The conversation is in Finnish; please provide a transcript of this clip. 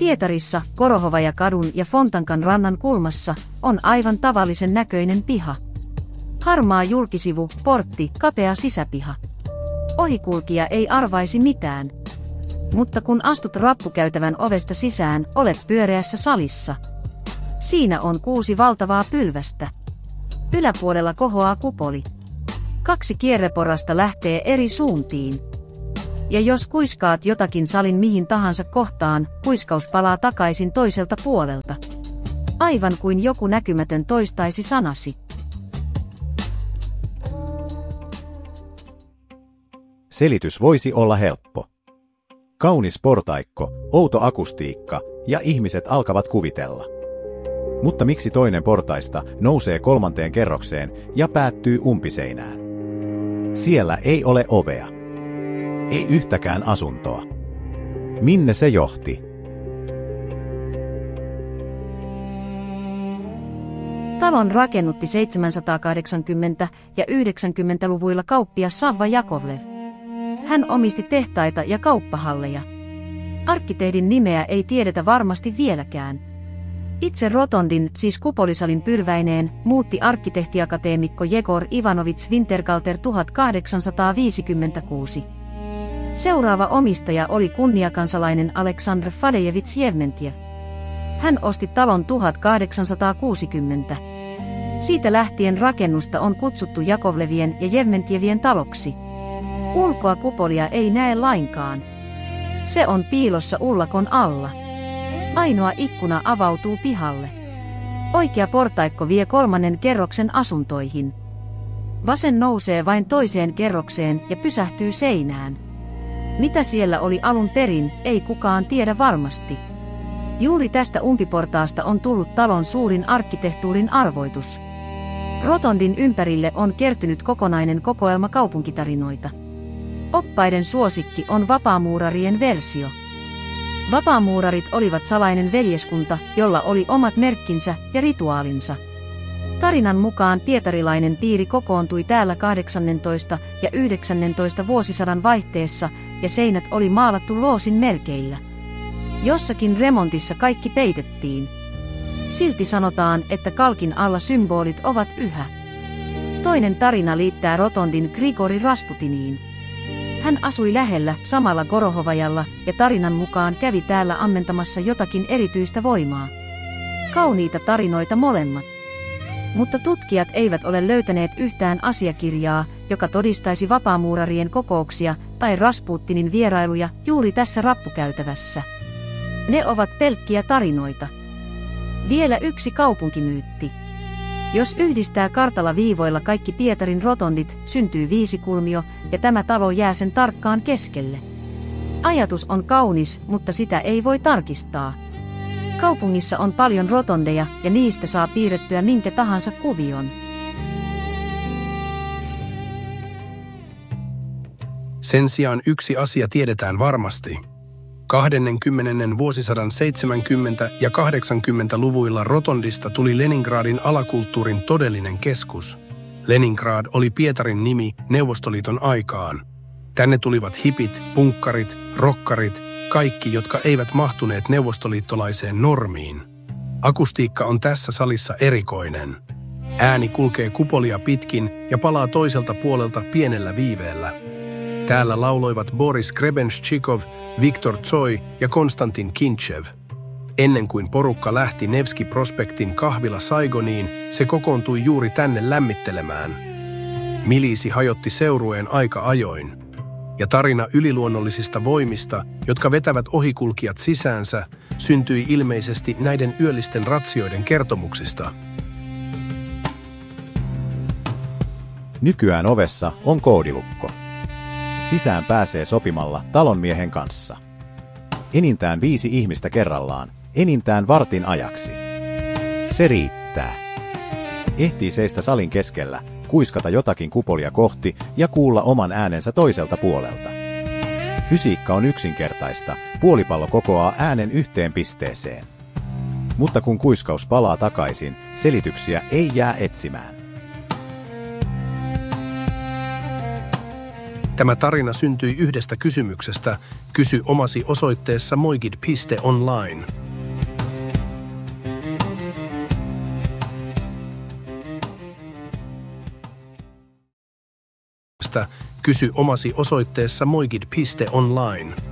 Pietarissa, Korohovaja-kadun ja Fontankan rannan kulmassa, on aivan tavallisen näköinen piha. Harmaa julkisivu, portti, kapea sisäpiha. Ohikulkija ei arvaisi mitään. Mutta kun astut rappukäytävän ovesta sisään, olet pyöreässä salissa. Siinä on 6 valtavaa pylvästä. Yläpuolella kohoaa kupoli. 2 kierreporrasta lähtee eri suuntiin. Ja jos kuiskaat jotakin salin mihin tahansa kohtaan, kuiskaus palaa takaisin toiselta puolelta. Aivan kuin joku näkymätön toistaisi sanasi. Selitys voisi olla helppo. Kaunis portaikko, outo akustiikka ja ihmiset alkavat kuvitella. Mutta miksi toinen portaista nousee 3. kerrokseen ja päättyy umpiseinään? Siellä ei ole ovea. Ei yhtäkään asuntoa. Minne se johti? Talon rakennutti 780- ja 90-luvuilla kauppias Savva Jakovlev. Hän omisti tehtaita ja kauppahalleja. Arkkitehdin nimeä ei tiedetä varmasti vieläkään. Itse rotondin, siis kupolisalin pylväineen, muutti arkkitehtiakateemikko Jegor Ivanovits Wintergalter 1856. Seuraava omistaja oli kunniakansalainen Aleksandr Fadejevits Jevmentjev. Hän osti talon 1860. Siitä lähtien rakennusta on kutsuttu Jakovlevien ja Jevmentjevien taloksi. Ulkoa kupolia ei näe lainkaan. Se on piilossa ullakon alla. Ainoa ikkuna avautuu pihalle. Oikea portaikko vie 3. kerroksen asuntoihin. Vasen nousee vain toiseen kerrokseen ja pysähtyy seinään. Mitä siellä oli alun perin, ei kukaan tiedä varmasti. Juuri tästä umpiportaasta on tullut talon suurin arkkitehtuurin arvoitus. Rotondin ympärille on kertynyt kokonainen kokoelma kaupunkitarinoita. Oppaiden suosikki on vapaamuurarien versio. Vapaamuurarit olivat salainen veljeskunta, jolla oli omat merkkinsä ja rituaalinsa. Tarinan mukaan pietarilainen piiri kokoontui täällä 18. ja 19. vuosisadan vaihteessa, ja seinät oli maalattu loosin merkeillä. Jossakin remontissa kaikki peitettiin. Silti sanotaan, että kalkin alla symbolit ovat yhä. Toinen tarina liittää rotondin Grigori Rasputiniin. Hän asui lähellä, samalla Korohovajalla, ja tarinan mukaan kävi täällä ammentamassa jotakin erityistä voimaa. Kauniita tarinoita molemmat. Mutta tutkijat eivät ole löytäneet yhtään asiakirjaa, joka todistaisi vapaamuurarien kokouksia tai Rasputinin vierailuja juuri tässä rappukäytävässä. Ne ovat pelkkiä tarinoita. Vielä yksi kaupunkimyytti. Jos yhdistää kartalla viivoilla kaikki Pietarin rotondit, syntyy 5-kulmio, ja tämä talo jää sen tarkkaan keskelle. Ajatus on kaunis, mutta sitä ei voi tarkistaa. Kaupungissa on paljon rotondeja, ja niistä saa piirrettyä minkä tahansa kuvion. Sen sijaan yksi asia tiedetään varmasti. 20. vuosisadan 70- ja 80-luvuilla Rotondista tuli Leningradin alakulttuurin todellinen keskus. Leningrad oli Pietarin nimi Neuvostoliiton aikaan. Tänne tulivat hipit, punkkarit, rokkarit, kaikki, jotka eivät mahtuneet neuvostoliittolaiseen normiin. Akustiikka on tässä salissa erikoinen. Ääni kulkee kupolia pitkin ja palaa toiselta puolelta pienellä viiveellä. Täällä lauloivat Boris Grebenščikov, Viktor Tsoi ja Konstantin Kintšev. Ennen kuin porukka lähti Nevski-prospektin kahvila Saigoniin, se kokoontui juuri tänne lämmittelemään. Miliisi hajotti seurueen aika ajoin. Ja tarina yliluonnollisista voimista, jotka vetävät ohikulkijat sisäänsä, syntyi ilmeisesti näiden yöllisten ratsioiden kertomuksista. Nykyään ovessa on koodilukko. Sisään pääsee sopimalla talonmiehen kanssa. Enintään 5 ihmistä kerrallaan, enintään vartin ajaksi. Se riittää. Ehtii seistä salin keskellä, kuiskata jotakin kupolia kohti ja kuulla oman äänensä toiselta puolelta. Fysiikka on yksinkertaista, puolipallo kokoaa äänen yhteen pisteeseen. Mutta kun kuiskaus palaa takaisin, selityksiä ei jää etsimään. Tämä tarina syntyi yhdestä kysymyksestä. Kysy omasi osoitteessa moigid.online. Kysy omasi osoitteessa moigid.online.